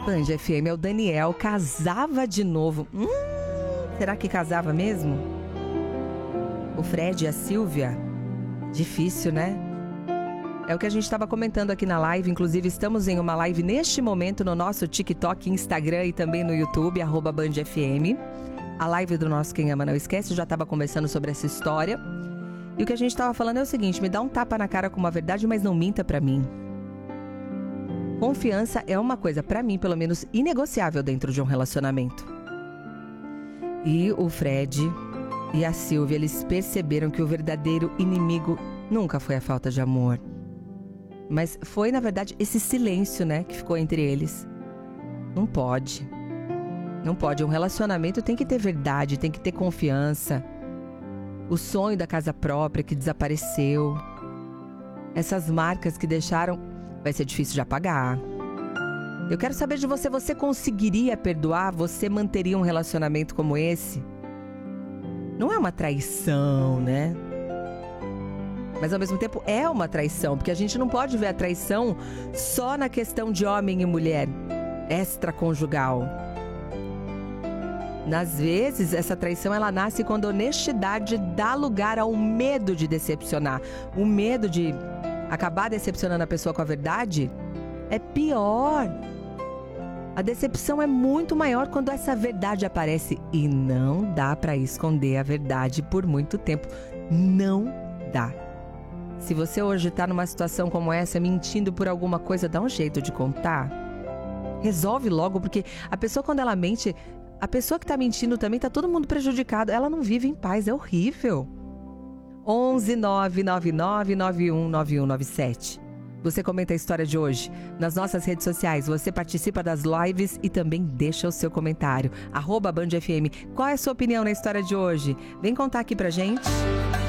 Band FM, é o Daniel, casava de novo. Será que casava mesmo? O Fred e a Silvia? Difícil, né? É o que a gente estava comentando aqui na live. Inclusive, estamos em uma live neste momento no nosso TikTok, Instagram e também no YouTube, @BandFM. A live do nosso Quem Ama Não Esquece, já estava conversando sobre essa história. E o que a gente estava falando é o seguinte: me dá um tapa na cara com uma verdade, mas não minta pra mim. Confiança é uma coisa, pra mim, pelo menos, inegociável dentro de um relacionamento. E o Fred e a Silvia, eles perceberam que o verdadeiro inimigo nunca foi a falta de amor. Mas foi, na verdade, esse silêncio, né, que ficou entre eles. Não pode. Não pode. Um relacionamento tem que ter verdade, tem que ter confiança. O sonho da casa própria que desapareceu. Essas marcas que deixaram... vai ser difícil de apagar. Eu quero saber de você. Você conseguiria perdoar? Você manteria um relacionamento como esse? Não é uma traição, né? Mas ao mesmo tempo é uma traição, porque a gente não pode ver a traição só na questão de homem e mulher, extraconjugal. Às vezes, essa traição ela nasce quando a honestidade dá lugar ao medo de decepcionar. O medo de acabar decepcionando a pessoa com a verdade é pior. A decepção é muito maior quando essa verdade aparece e não dá para esconder a verdade por muito tempo. Não dá. Se você hoje está numa situação como essa, mentindo por alguma coisa, dá um jeito de contar. Resolve logo, porque a pessoa, quando ela mente, a pessoa que está mentindo também, está todo mundo prejudicado. Ela não vive em paz, é horrível. 11 999 919197. Você comenta a história de hoje nas nossas redes sociais. Você participa das lives e também deixa o seu comentário. @BandFM. Qual é a sua opinião na história de hoje? Vem contar aqui pra gente.